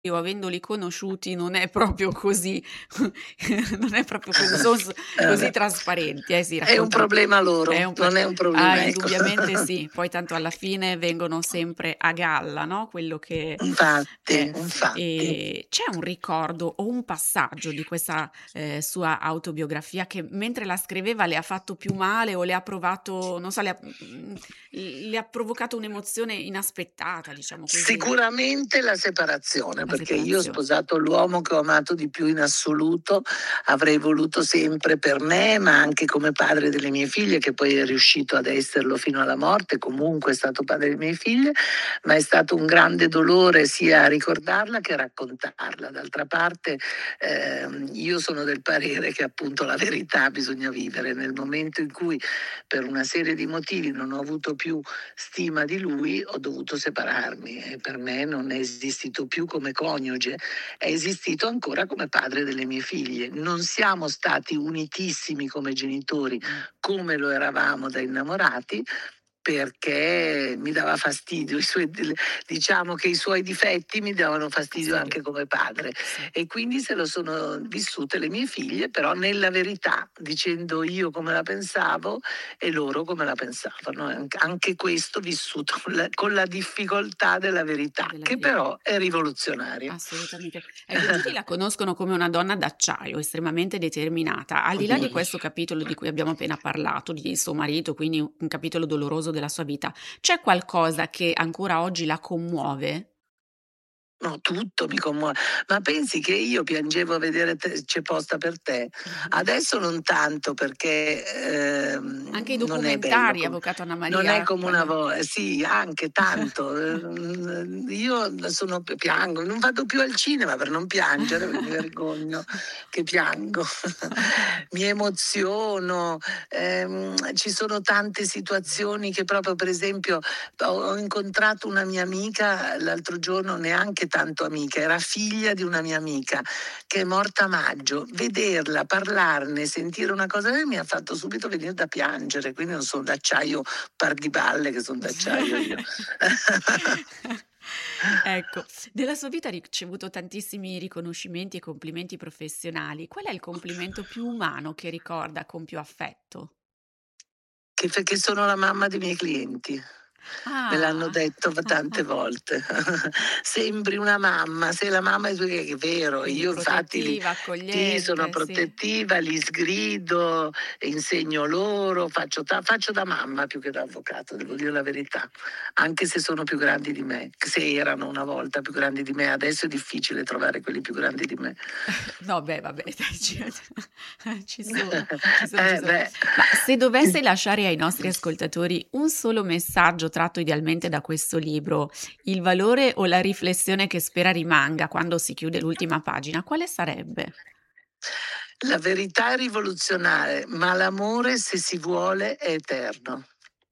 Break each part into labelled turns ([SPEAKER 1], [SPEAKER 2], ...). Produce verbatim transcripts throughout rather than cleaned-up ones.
[SPEAKER 1] Io avendoli conosciuti non è proprio così non è proprio così, son s
[SPEAKER 2] Eh
[SPEAKER 1] così
[SPEAKER 2] vabbè.
[SPEAKER 1] trasparenti, eh, si
[SPEAKER 2] È un
[SPEAKER 1] raccontano
[SPEAKER 2] problema loro,
[SPEAKER 1] è un pro
[SPEAKER 2] non è un
[SPEAKER 1] ah,
[SPEAKER 2] problema ecco.
[SPEAKER 1] indubbiamente sì, poi tanto alla fine vengono sempre a galla, no, quello che
[SPEAKER 2] Infatti,
[SPEAKER 1] eh sì.
[SPEAKER 2] infatti.
[SPEAKER 1] Ehm, c'è un ricordo o un passaggio di questa, ehm, sua autobiografia che mentre la scriveva le ha fatto più male o le ha provato non so, le ha mhmm, le ha provocato un'emozione inaspettata, diciamo così?
[SPEAKER 2] Sicuramente la separazione,
[SPEAKER 1] La
[SPEAKER 2] perché io ho
[SPEAKER 1] separazio
[SPEAKER 2] sposato l'uomo che ho amato di più in assoluto, avrei voluto sempre per me, ma anche come padre delle mie figlie, che poi è riuscito ad esserlo fino alla morte, comunque è stato padre delle mie figlie, ma è stato un grande dolore sia ricordarla che raccontarla. D'altra parte, ehm, io sono del parere che appunto la verità bisogna vivere. Nel momento in cui per una serie di motivi non ho avuto più stima di lui, ho dovuto separarmi e per me non è esistito più come coniuge, è esistito ancora come padre delle mie figlie. Non siamo stati unitissimi come genitori,
[SPEAKER 1] Mh.
[SPEAKER 2] come lo eravamo da innamorati, perché mi dava fastidio i suoi d diciamo che i suoi difetti mi davano fastidio
[SPEAKER 1] Fastidio.
[SPEAKER 2] anche come padre
[SPEAKER 1] Sì.
[SPEAKER 2] e quindi se lo sono vissute le mie figlie, però nella verità, dicendo io come la pensavo e loro come la pensavano. Anc anche questo vissuto con la con la difficoltà della verità,
[SPEAKER 1] Della
[SPEAKER 2] che
[SPEAKER 1] verità.
[SPEAKER 2] però è rivoluzionaria.
[SPEAKER 1] Assolutamente. Ecco, tutti la conoscono come una donna d'acciaio, estremamente determinata. Al di là di questo capitolo di cui abbiamo appena parlato, di suo marito, quindi u un capitolo doloroso della sua vita, c'è qualcosa che ancora oggi la commuove?
[SPEAKER 2] No, tutto mi commuo ma pensi che io piangevo a vedere te C'è posta per te? Adesso non tanto perché,
[SPEAKER 1] Anche i
[SPEAKER 2] ehm, non è bello
[SPEAKER 1] documentari,
[SPEAKER 2] com
[SPEAKER 1] Avvocato Anna
[SPEAKER 2] non è
[SPEAKER 1] Maria,
[SPEAKER 2] come una
[SPEAKER 1] quando
[SPEAKER 2] vo eh sì, anche tanto. Ehm, io sono p piango, non vado più al cinema per non piangere, perché mi vergogno che piango. Mi emoziono, ehm, ci sono tante situazioni che proprio per esempio ho ho incontrato una mia amica l'altro giorno, neanche tanto amica, era figlia di una mia amica che è morta a maggio. Vederla, parlarne, sentire una cosa mi ha fatto subito venir da piangere, quindi non sono d'acciaio par di balle che son d'acciaio io.
[SPEAKER 1] Ecco, nella sua vita ha ricevuto tantissimi riconoscimenti e complimenti professionali. Qual è il complimento più umano che ricorda con più affetto?
[SPEAKER 2] Che f che sono la mamma dei miei clienti. Me l'hanno
[SPEAKER 1] Ah.
[SPEAKER 2] detto v tante volte. "Sembri una mamma, sei la mamma" che è vero,
[SPEAKER 1] Quindi
[SPEAKER 2] io infatti li
[SPEAKER 1] protettiva,
[SPEAKER 2] sì, sono
[SPEAKER 1] accogliente, sì.
[SPEAKER 2] protettiva, li sgrido, insegno loro, faccio ta faccio da mamma più che da avvocato, devo dire la verità, anche se sono più grandi di me, se erano una volta più grandi di me, adesso è difficile trovare quelli più grandi di me.
[SPEAKER 1] No, beh, vabbè, dai, ci ci sono, ci sono, ci
[SPEAKER 2] Eh
[SPEAKER 1] sono.
[SPEAKER 2] beh.
[SPEAKER 1] Ma se dovesse lasciare ai nostri ascoltatori un solo messaggio tratto idealmente da questo libro, il valore o la riflessione che spera rimanga quando si chiude l'ultima pagina, quale sarebbe?
[SPEAKER 2] La verità è rivoluzionare, ma l'amore se si vuole è eterno.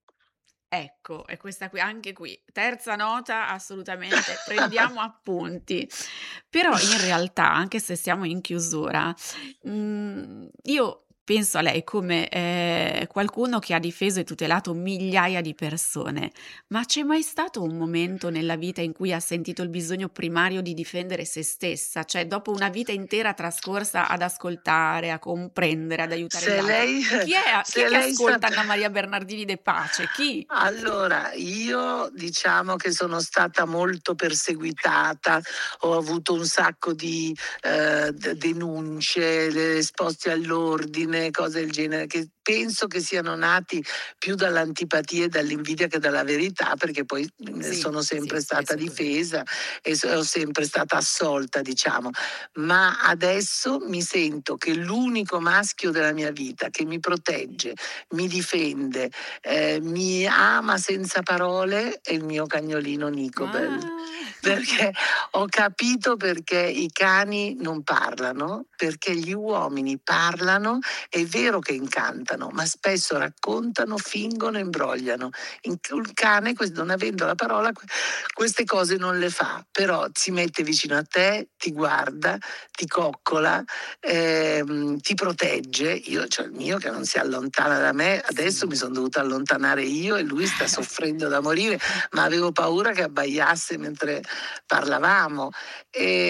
[SPEAKER 1] Ecco, e questa qui anche qui, terza nota assolutamente, prendiamo appunti. Però in realtà, anche se siamo in chiusura, mhmm, io penso a lei come, ehm, qualcuno che ha difeso e tutelato migliaia di persone, ma c'è mai stato un momento nella vita in cui ha sentito il bisogno primario di difendere se stessa? Cioè dopo una vita intera trascorsa ad ascoltare, a comprendere, ad aiutare gli
[SPEAKER 2] Se
[SPEAKER 1] altri,
[SPEAKER 2] lei
[SPEAKER 1] chi è a chi è
[SPEAKER 2] se
[SPEAKER 1] che
[SPEAKER 2] lei
[SPEAKER 1] ascolta
[SPEAKER 2] sap
[SPEAKER 1] Anna Maria Bernardini De Pace? Chi?
[SPEAKER 2] Allora, io diciamo che sono stata molto perseguitata, ho avuto un sacco di, ehm, d denunce, le esposti all'ordine, cose del genere, che penso che siano nati più dall'antipatia e dall'invidia che dalla verità, perché poi, mhmm,
[SPEAKER 1] Sì,
[SPEAKER 2] sono
[SPEAKER 1] sì,
[SPEAKER 2] sempre stata
[SPEAKER 1] spesso è così.
[SPEAKER 2] difesa e so sempre stata assolta, diciamo. Ma adesso mi sento che l'unico maschio della mia vita che mi protegge, mi difende, ehm, mi ama senza parole è il mio cagnolino Nicobel.
[SPEAKER 1] Ah.
[SPEAKER 2] Perché ho capito perché i cani non parlano, perché gli uomini parlano È vero che incantano, ma spesso raccontano, fingono, imbrogliano. In- Un cane, que- non avendo la parola, que- queste cose non le fa, però si mette vicino a te, ti guarda, ti coccola, ehm, ti protegge. Io c'ho il mio che non si allontana da me, adesso
[SPEAKER 1] Sì.
[SPEAKER 2] mi sono dovuta allontanare io e lui sta soffrendo da morire, ma avevo paura che abbaiasse mentre parlavamo. E